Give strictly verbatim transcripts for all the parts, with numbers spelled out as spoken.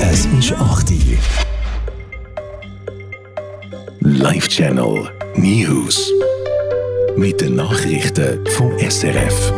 Es ist acht Uhr. Live Channel News. Mit den Nachrichten vom S R F.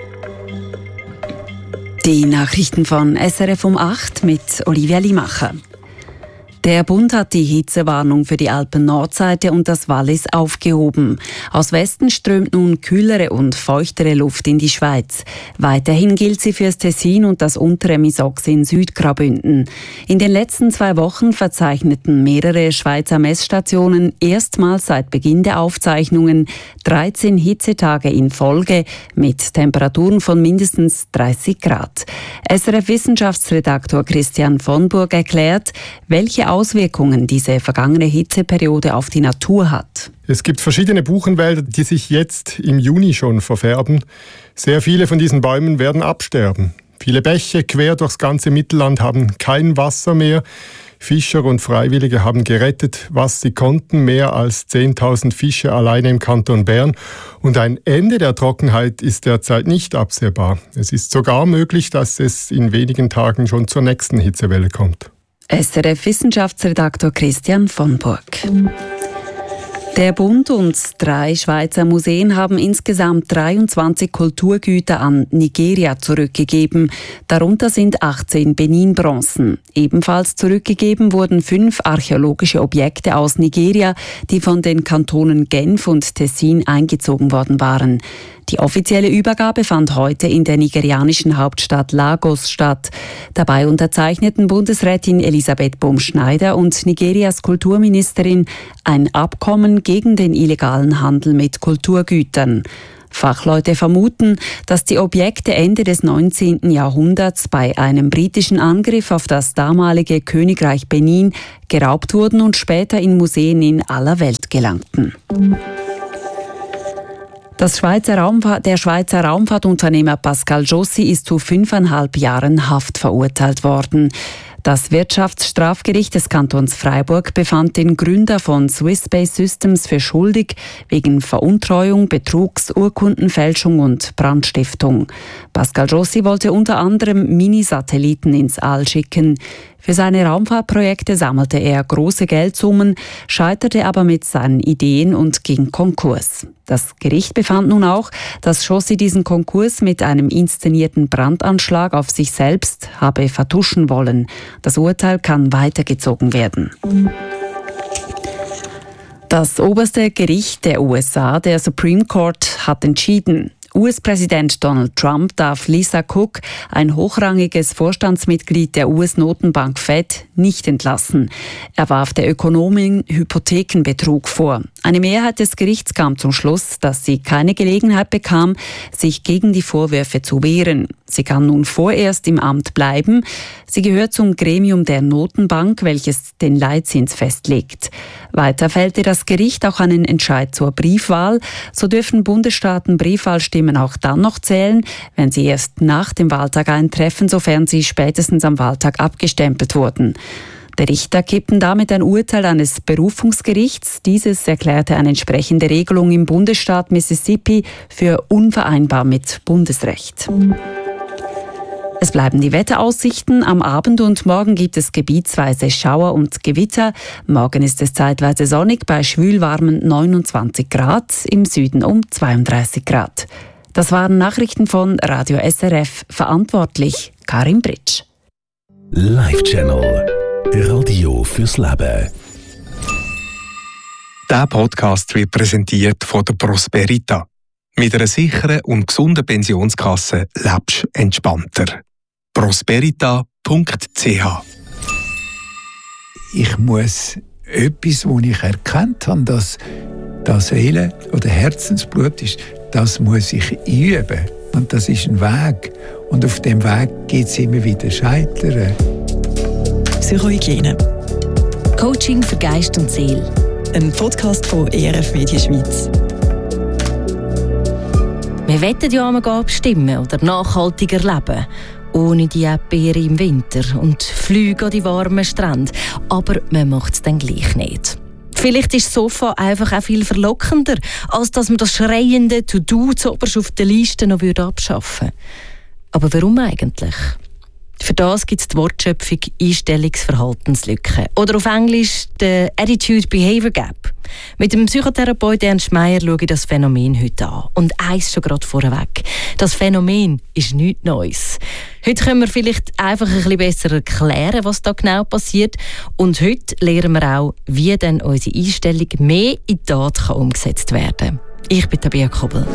Die Nachrichten von S R F um acht mit Olivia Limacher. Der Bund hat die Hitzewarnung für die Alpen-Nordseite und das Wallis aufgehoben. Aus Westen strömt nun kühlere und feuchtere Luft in die Schweiz. Weiterhin gilt sie fürs Tessin und das untere Misox in Südgraubünden. In den letzten zwei Wochen verzeichneten mehrere Schweizer Messstationen erstmals seit Beginn der Aufzeichnungen dreizehn Hitzetage in Folge mit Temperaturen von mindestens dreißig Grad. S R F-Wissenschaftsredaktor Christian von Burg erklärt, welche Auswirkungen diese vergangene Hitzeperiode auf die Natur hat. Es gibt verschiedene Buchenwälder, die sich jetzt im Juni schon verfärben. Sehr viele von diesen Bäumen werden absterben. Viele Bäche quer durchs ganze Mittelland haben kein Wasser mehr. Fischer und Freiwillige haben gerettet, was sie konnten, mehr als zehntausend Fische alleine im Kanton Bern. Und ein Ende der Trockenheit ist derzeit nicht absehbar. Es ist sogar möglich, dass es in wenigen Tagen schon zur nächsten Hitzewelle kommt. S R F-Wissenschaftsredaktor Christian von Burg. Der Bund und drei Schweizer Museen haben insgesamt dreiundzwanzig Kulturgüter an Nigeria zurückgegeben. Darunter sind achtzehn Benin-Bronzen. Ebenfalls zurückgegeben wurden fünf archäologische Objekte aus Nigeria, die von den Kantonen Genf und Tessin eingezogen worden waren. Die offizielle Übergabe fand heute in der nigerianischen Hauptstadt Lagos statt. Dabei unterzeichneten Bundesrätin Elisabeth Bumschneider und Nigerias Kulturministerin ein Abkommen gegen den illegalen Handel mit Kulturgütern. Fachleute vermuten, dass die Objekte Ende des neunzehnten Jahrhunderts bei einem britischen Angriff auf das damalige Königreich Benin geraubt wurden und später in Museen in aller Welt gelangten. Das Schweizer Raumfahrt, der Schweizer Raumfahrtunternehmer Pascal Jossi ist zu fünfeinhalb Jahren Haft verurteilt worden. Das Wirtschaftsstrafgericht des Kantons Freiburg befand den Gründer von Swiss Space Systems für schuldig wegen Veruntreuung, Betrugs, Urkundenfälschung und Brandstiftung. Pascal Jossi wollte unter anderem Minisatelliten ins All schicken. Für seine Raumfahrtprojekte sammelte er große Geldsummen, scheiterte aber mit seinen Ideen und ging Konkurs. Das Gericht befand nun auch, dass Jossi diesen Konkurs mit einem inszenierten Brandanschlag auf sich selbst habe vertuschen wollen. Das Urteil kann weitergezogen werden. Das oberste Gericht der U S A, der Supreme Court, hat entschieden. U S-Präsident Donald Trump darf Lisa Cook, ein hochrangiges Vorstandsmitglied der U S-Notenbank Fed, nicht entlassen. Er warf der Ökonomin Hypothekenbetrug vor. Eine Mehrheit des Gerichts kam zum Schluss, dass sie keine Gelegenheit bekam, sich gegen die Vorwürfe zu wehren. Sie kann nun vorerst im Amt bleiben. Sie gehört zum Gremium der Notenbank, welches den Leitzins festlegt. Weiter fällte das Gericht auch einen Entscheid zur Briefwahl. So dürfen Bundesstaaten Briefwahlstimmen auch dann noch zählen, wenn sie erst nach dem Wahltag eintreffen, sofern sie spätestens am Wahltag abgestempelt wurden. Die Richter kippten damit ein Urteil eines Berufungsgerichts. Dieses erklärte eine entsprechende Regelung im Bundesstaat Mississippi für unvereinbar mit Bundesrecht. Es bleiben die Wetteraussichten. Am Abend und morgen gibt es gebietsweise Schauer und Gewitter. Morgen ist es zeitweise sonnig bei schwülwarmen neunundzwanzig Grad, im Süden um zweiunddreißig Grad. Das waren Nachrichten von Radio S R F. Verantwortlich Karin Britsch. Live Channel. Radio fürs Leben. Der Podcast wird präsentiert von der Prosperita. Mit einer sicheren und gesunden Pensionskasse lebst du entspannter. prosperita punkt c h. Ich muss etwas, das ich erkannt habe, dass das Seele- oder Herzensblut ist, das muss ich üben. Und das ist ein Weg. Und auf dem Weg geht es immer wieder scheitern. Psychohygiene. Coaching für Geist und Seele. Ein Podcast von E R F Media Schweiz. Wir wollen ja einmal abstimmen oder nachhaltiger leben. Ohne die Erdbeeren im Winter und Flüge an die warmen Strände. Aber man macht es dann gleich nicht. Vielleicht ist das Sofa einfach auch viel verlockender, als dass man das schreiende To-Do zuoberst auf der Liste noch abschaffen würde. Aber warum eigentlich? Für das gibt es die Wortschöpfung Einstellungsverhaltenslücke. Oder auf Englisch die Attitude-Behavior Gap. Mit dem Psychotherapeuten Ernst Meier schaue ich das Phänomen heute an. Und eins schon gerade vorweg. Das Phänomen ist nichts Neues. Heute können wir vielleicht einfach ein bisschen besser erklären, was da genau passiert. Und heute lernen wir auch, wie dann unsere Einstellung mehr in die Tat kann umgesetzt werden kann. Ich bin Tabea Kobel.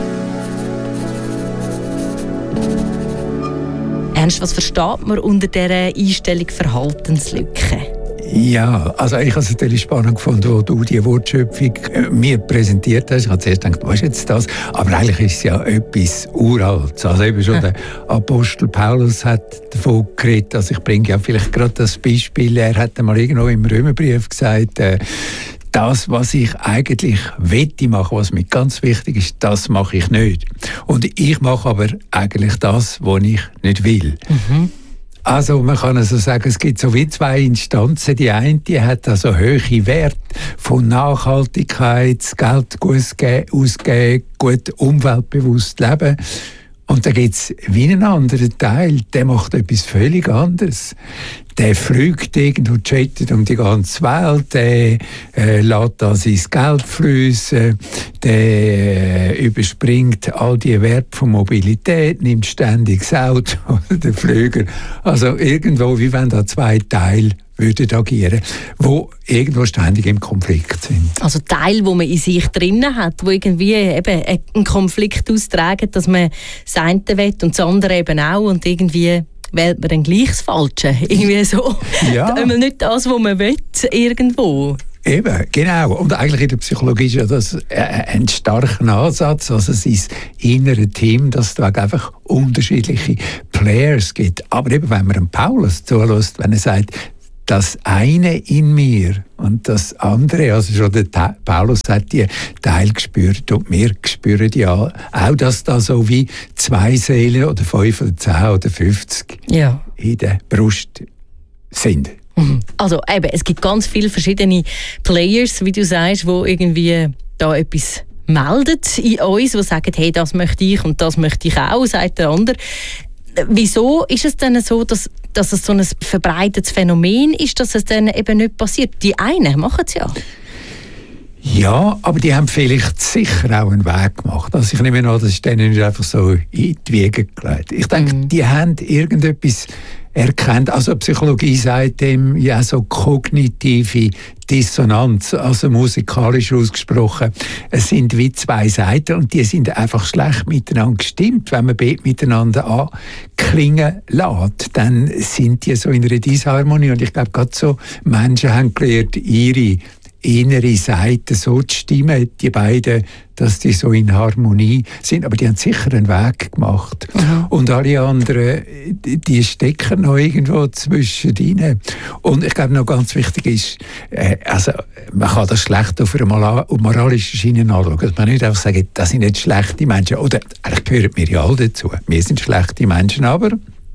Ernst, was versteht man unter dieser Einstellung Verhaltenslücke? Ja, also ich habe es natürlich spannend gefunden, wo du die Wortschöpfung äh, mir präsentiert hast. Ich habe zuerst gedacht, was ist jetzt das? Aber eigentlich ist es ja etwas Uraltes. Also eben schon der Apostel Paulus hat davon geredet. Also ich bringe ja vielleicht gerade das Beispiel. Er hat einmal irgendwo im Römerbrief gesagt, äh, das, was ich eigentlich wette machen, was mir ganz wichtig ist, das mache ich nicht. Und ich mache aber eigentlich das, was ich nicht will. Mhm. Also man kann also sagen, es gibt so wie zwei Instanzen. Die eine, die hat also hohe Werte von Nachhaltigkeit, Geld gut ausgeben, gut umweltbewusst leben. Und dann gibt es wie einen anderen Teil, der macht etwas völlig anderes. Der fliegt irgendwo, jettet um die ganze Welt, der äh, lässt da sein Geld fließen, der äh, überspringt all die Werte von Mobilität, nimmt ständig das Auto oder den Flüger. Also irgendwo, wie wenn da zwei Teile würden agieren, wo irgendwo ständig im Konflikt sind. Also Teile, wo man in sich drinnen hat, wo irgendwie eben einen Konflikt austragen, dass man das eine will und das andere eben auch und irgendwie wählt man dann gleich das Falsche. Irgendwie so. Ja. Einmal nicht das, was man will, irgendwo. Eben, genau. Und eigentlich in der Psychologie ist ja das ein starker Ansatz, also sein inneres Team, dass es einfach unterschiedliche Players gibt. Aber eben, wenn man dem Paulus zulässt, wenn er sagt, das eine in mir und das andere, also schon der Paulus hat die Teil gespürt und wir spüren ja auch, dass da so wie zwei Seelen oder fünf oder zehn oder fünfzig ja. in der Brust sind. Also eben, es gibt ganz viele verschiedene Players, wie du sagst, die irgendwie da etwas meldet in uns, die sagen, hey, das möchte ich und das möchte ich auch, sagt der andere. Wieso ist es denn so, dass, dass es so ein verbreitetes Phänomen ist, dass es dann eben nicht passiert? Die einen machen es ja. Ja, aber die haben vielleicht sicher auch einen Weg gemacht. Also ich nehme an, das ist denen nicht einfach so in die Wiege gelegt. Ich denke, mhm. die haben irgendetwas erkannt. Also Psychologie sagt dem ja so kognitive Dissonanz, also musikalisch ausgesprochen. Es sind wie zwei Seiten und die sind einfach schlecht miteinander gestimmt. Wenn man beide miteinander anklingen lässt, dann sind die so in einer Disharmonie. Und ich glaube, gerade so Menschen haben gelernt, ihre innere Seite so zu stimmen, die beiden, dass die so in Harmonie sind. Aber die haben sicher einen Weg gemacht. Mhm. Und alle anderen, die stecken noch irgendwo zwischendrin. Und ich glaube, noch ganz wichtig ist, äh, also man kann das schlecht auf einer moralischen Schiene anschauen. Man kann nicht einfach sagen, das sind nicht schlechte Menschen. Oder eigentlich gehören wir ja alle dazu. Wir sind schlechte Menschen, aber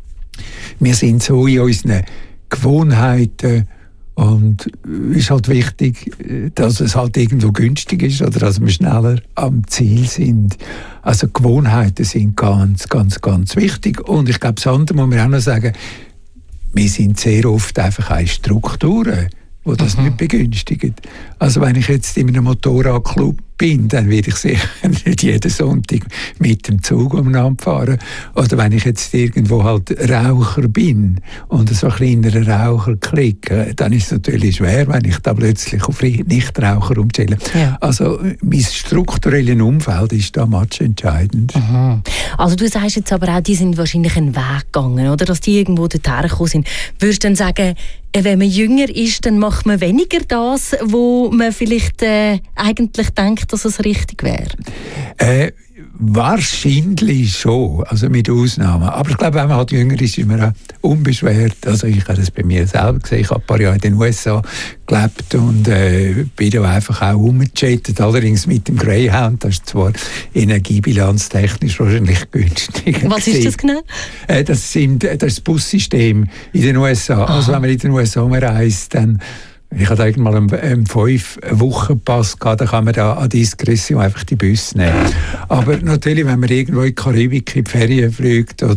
wir sind so in unseren Gewohnheiten. Und es ist halt wichtig, dass es halt irgendwo günstig ist oder dass wir schneller am Ziel sind. Also Gewohnheiten sind ganz, ganz, ganz wichtig. Und ich glaube, das andere muss man auch noch sagen, wir sind sehr oft einfach eine Strukturen, die das mhm. nicht begünstigen. Also wenn ich jetzt in einem Motorradclub bin, dann werde ich sicher nicht jeden Sonntag mit dem Zug umeinander fahren. Oder wenn ich jetzt irgendwo halt Raucher bin und so ein kleinerer Raucher klicke, dann ist es natürlich schwer, wenn ich da plötzlich auf Nichtraucher umstelle. Ja. Also mein strukturelles Umfeld ist da matchentscheidend. Mhm. Also du sagst jetzt aber auch, die sind wahrscheinlich einen Weg gegangen, oder? Dass die irgendwo dorthin gekommen sind. Würdest du dann sagen, wenn man jünger ist, dann macht man weniger das, wo man vielleicht äh, eigentlich denkt, dass es richtig wäre? Äh, wahrscheinlich schon, also mit Ausnahmen. Aber ich glaube, wenn man halt jünger ist, ist man auch unbeschwert. Also ich habe das bei mir selber gesehen. Ich habe ein paar Jahre in den U S A gelebt und äh, bin da einfach auch rumgechattet. Allerdings mit dem Greyhound. Das ist zwar energiebilanztechnisch wahrscheinlich günstig. Was ist das genau? Äh, das, sind, das ist das Bussystem in den U S A. Aha. Also wenn man in den U S A reist, dann ich hatte einmal einen, einen fünf-Wochen-Pass gehabt, da kann man da an Diskretion einfach die Busse nehmen. Aber natürlich, wenn man irgendwo in die Karibik in die Ferien fliegt oder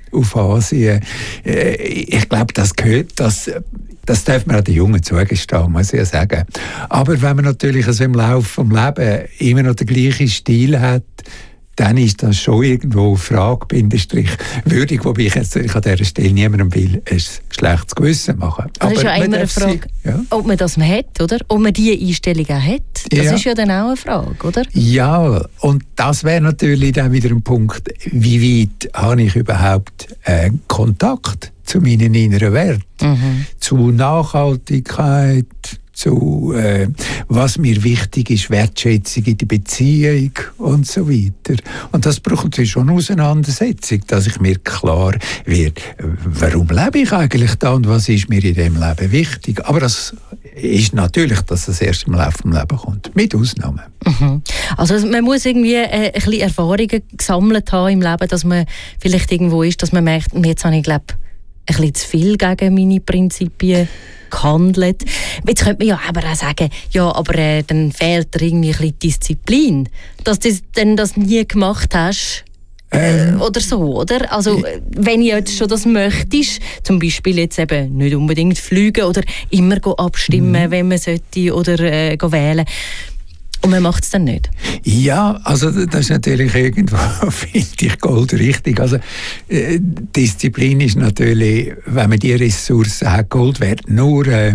auf Asien. Äh, ich glaube, das gehört, das, das darf man auch den Jungen zugestehen, muss ich ja sagen. Aber wenn man natürlich also im Laufe des Lebens immer noch den gleichen Stil hat, dann ist das schon irgendwo Frage, Bindestrich, würdig, wobei ich jetzt ich an dieser Stelle niemandem will ein schlechtes Gewissen machen. Das ist ja immer eine Frage, sie, ja? ob man das hat, oder? Ob man diese Einstellung auch hat. Das ja. ist ja dann auch eine Frage, oder? Ja, und das wäre natürlich dann wieder ein Punkt, wie weit habe ich überhaupt äh, Kontakt zu meinen inneren Werten, mhm. zu Nachhaltigkeit, zu äh, was mir wichtig ist, Wertschätzung in der Beziehung und so weiter. Und das braucht natürlich schon eine Auseinandersetzung, dass ich mir klar werde, warum lebe ich eigentlich da und was ist mir in dem Leben wichtig. Aber das ist natürlich, dass das erst im Laufe des Lebens kommt, mit Ausnahmen. Mhm. Also man muss irgendwie äh, ein bisschen Erfahrungen gesammelt haben im Leben, dass man vielleicht irgendwo ist, dass man merkt, jetzt habe ich, glaube ich, ein bisschen zu viel gegen meine Prinzipien gehandelt. Jetzt könnte man ja aber auch sagen, ja, aber äh, dann fehlt dir irgendwie ein bisschen Disziplin, dass du denn das nie gemacht hast äh, ähm. oder so, oder? Also wenn ihr jetzt schon das möchtest, zum Beispiel jetzt eben nicht unbedingt fliegen oder immer abstimmen, mhm. wenn man sollte oder äh, wählen. Und man macht es dann nicht? Ja, also das ist natürlich irgendwo, finde ich, goldrichtig. Also äh, Disziplin ist natürlich, wenn man die Ressourcen hat, Gold wert. Nur äh,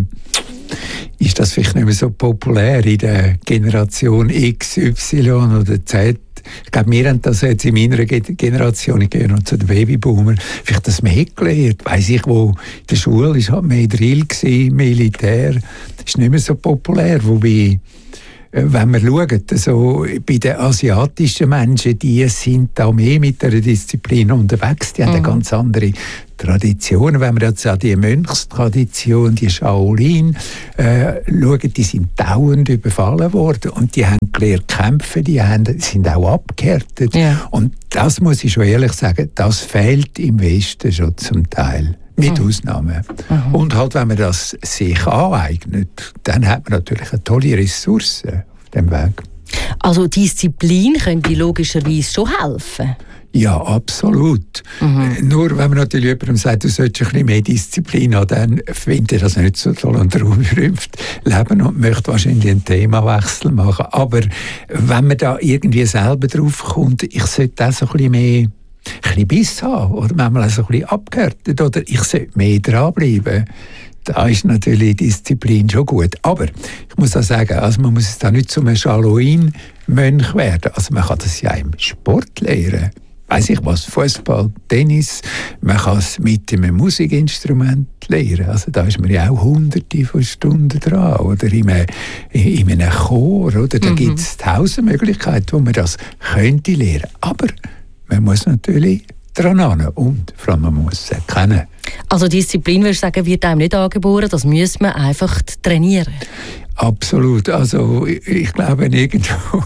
ist das vielleicht nicht mehr so populär in der Generation X, Y oder Z. Ich glaube, wir haben das jetzt in meiner Generation, ich gehe noch zu den Babyboomern, vielleicht das mehr gelernt. Weiss ich, wo in der Schule ist halt mehr Drill gewesen, Militär. Das ist nicht mehr so populär, wobei wenn wir schauen, so bei den asiatischen Menschen, die sind da mehr mit der Disziplin unterwegs, die mhm. haben eine ganz andere Tradition. Wenn wir jetzt an die Mönchstradition, die Shaolin, äh, schauen, die sind dauernd überfallen worden und die haben gelernt kämpfen, die haben, sind auch abgehärtet. Ja. Und das muss ich schon ehrlich sagen, das fehlt im Westen schon zum Teil. Mit mhm. Ausnahmen. Mhm. Und halt, wenn man das sich aneignet, dann hat man natürlich eine tolle Ressource auf dem Weg. Also Disziplin könnte logischerweise schon helfen? Ja, absolut. Mhm. Nur wenn man natürlich jemandem sagt, du solltest ein bisschen mehr Disziplin haben, dann findet er das nicht so toll und berühmt leben und möchte wahrscheinlich einen Themawechsel machen. Aber wenn man da irgendwie selber drauf kommt, ich sollte auch so ein bisschen mehr ein bisschen Biss haben oder manchmal auch so ein bisschen abgehärtet oder ich sollte mehr dranbleiben. Da ist natürlich Disziplin schon gut. Aber ich muss auch sagen, also man muss da nicht zum Shaolin-Mönch werden. Also man kann das ja im Sport lernen. Weiss ich was, Fußball, Tennis, man kann es mit einem Musikinstrument lernen. Also da ist man ja auch hunderte von Stunden dran. Oder in einem, in einem Chor. Oder? Da mhm. gibt es tausend Möglichkeiten, wo man das könnte lernen. Aber man muss natürlich dran hin und vor allem man muss es erkennen. Also Disziplin, würdest du sagen, wird einem nicht angeboren, das muss man einfach trainieren? Absolut. Also ich, ich glaube irgendwo,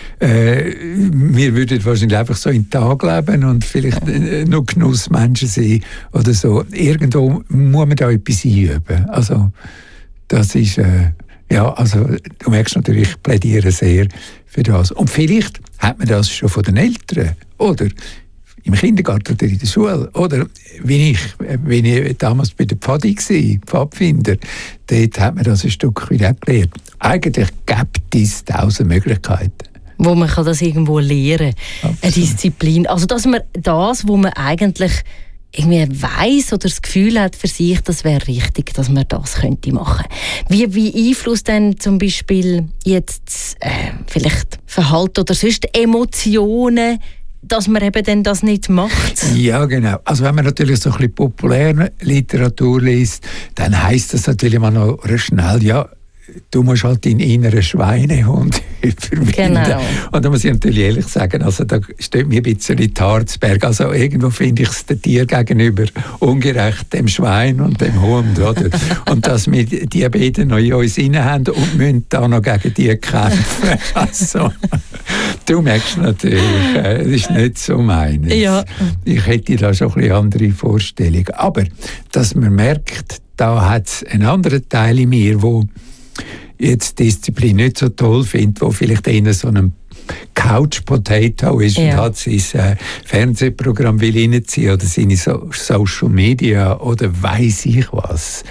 äh, wir würden wahrscheinlich einfach so in den Tag leben und vielleicht äh, noch Genussmenschen sein oder so. Irgendwo muss man da etwas einüben. Also das ist, äh, ja, also du merkst natürlich, ich plädiere sehr für das. Und vielleicht hat man das schon von den Eltern, oder im Kindergarten oder in der Schule, oder wie ich, wenn ich damals bei der Pfadi war, Pfadfinder, dort hat man das ein Stück wieder gelernt. Eigentlich gibt es tausend Möglichkeiten. Wo man kann das irgendwo lernen kann, eine Disziplin. Also dass man das, wo man eigentlich irgendwie weiss oder das Gefühl hat für sich, das wäre richtig, dass man das könnte machen. Wie, wie beeinflusst denn zum Beispiel jetzt äh, vielleicht Verhalten oder sonst Emotionen, dass man eben dann das nicht macht? Ja, genau. Also wenn man natürlich so ein bisschen populäre Literatur liest, dann heisst das natürlich immer noch schnell, ja, du musst halt deinen inneren Schweinehund überwinden. Genau. Und da muss ich natürlich ehrlich sagen, also da steht mir ein bisschen die Harzberg. Also irgendwo finde ich es dem Tier gegenüber ungerecht, dem Schwein und dem Hund. Oder? Und dass wir die beiden noch in uns inne haben und müssen da noch gegen die kämpfen. Also, du merkst natürlich, das ist nicht so meines. Ja. Ich hätte da schon ein bisschen andere Vorstellungen. Aber dass man merkt, da hat es einen anderen Teil in mir, wo jetzt Disziplin nicht so toll findet, wo vielleicht eher so einen Couch Potato ist ja. und hat sein äh, Fernsehprogramm will reinziehen oder seine so Social Media oder weiss ich was,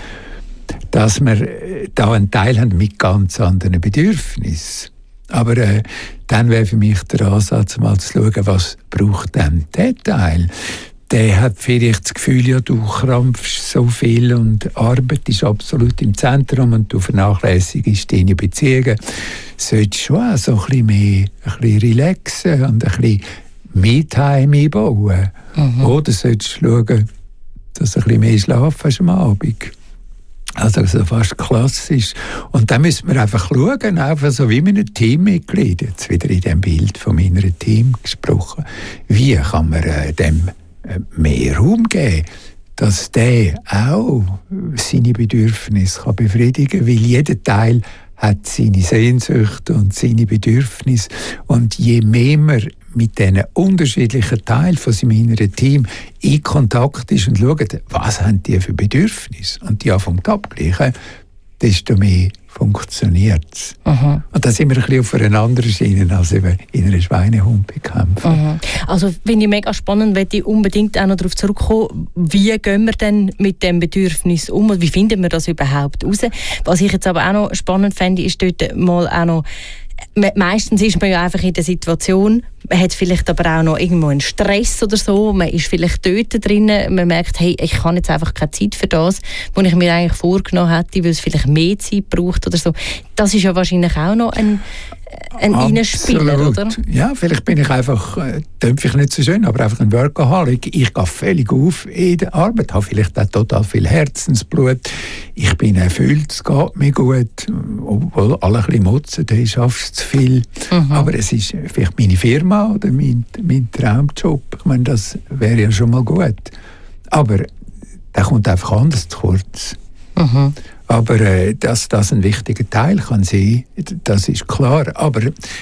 dass wir da einen Teil haben mit ganz anderen Bedürfnissen. Aber äh, dann wäre für mich der Ansatz, mal zu schauen, was braucht denn der Teil? Der hat vielleicht das Gefühl, ja, du krampfst so viel und Arbeit ist absolut im Zentrum und du vernachlässigst deine Beziehungen. Du solltest schon auch so ein bisschen mehr ein bisschen relaxen und ein bisschen Me-Time einbauen. Mhm. Oder solltest du schauen, dass du ein bisschen mehr Schlaf hast am Abend. Also, also fast klassisch. Und dann müssen wir einfach schauen, einfach so wie mit einem Teammitglied, jetzt wieder in dem Bild von meinem Team gesprochen, wie kann man äh, dem mehr Raum geben, dass der auch seine Bedürfnisse kann befriedigen kann, weil jeder Teil hat seine Sehnsüchte und seine Bedürfnisse. Und je mehr man mit diesen unterschiedlichen Teilen von seinem inneren Team in Kontakt ist und schaut, was haben die für Bedürfnisse und die anfangen abgleichen, desto mehr funktioniert es. Mhm. Und da sind wir ein bisschen auf einer anderen Schiene als eben in einer Schweinehundbekämpfung. Mhm. Also finde ich mega spannend, möchte ich unbedingt auch noch darauf zurückkommen, wie gehen wir denn mit dem Bedürfnis um und wie finden wir das überhaupt raus? Was ich jetzt aber auch noch spannend fände, ist dort mal auch noch, meistens ist man ja einfach in der Situation, man hat vielleicht aber auch noch irgendwo einen Stress oder so, man ist vielleicht dort drin, man merkt, hey, ich habe jetzt einfach keine Zeit für das, was ich mir eigentlich vorgenommen hätte, weil es vielleicht mehr Zeit braucht oder so. Das ist ja wahrscheinlich auch noch ein, ein Reinspieler, oder? Ja, vielleicht bin ich einfach, äh, klingt vielleicht nicht so schön, aber einfach ein Workaholic. Ich gehe völlig auf in der Arbeit, habe vielleicht auch total viel Herzensblut. Ich bin erfüllt, es geht mir gut, obwohl alle ein bisschen motzen, dann schaffst du zu viel. Mhm. Aber es ist vielleicht meine Firma oder mein, mein Traumjob. Ich meine, das wäre ja schon mal gut. Aber der kommt einfach anders zu kurz. Mhm. Aber äh, dass das ein wichtiger Teil kann sein, das ist klar. Aber